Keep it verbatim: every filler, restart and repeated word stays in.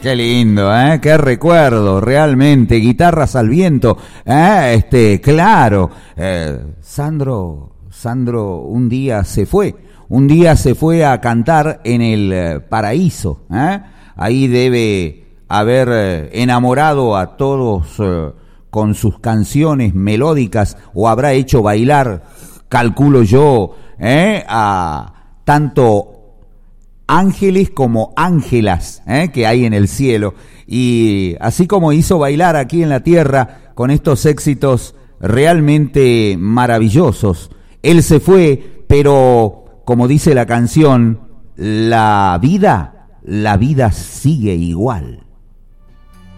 Qué lindo, ¿eh? Qué recuerdo, realmente. Guitarras al viento, ¿eh? Este, claro. Eh, Sandro, Sandro un día se fue. Un día se fue a cantar en el eh, paraíso, ¿eh? Ahí debe haber eh, enamorado a todos eh, con sus canciones melódicas, o habrá hecho bailar, calculo yo, ¿eh? A tanto ángeles como ángelas, ¿eh? que hay en el cielo. Y así como hizo bailar aquí en la tierra con estos éxitos realmente maravillosos, él se fue, pero como dice la canción, la vida, la vida sigue igual.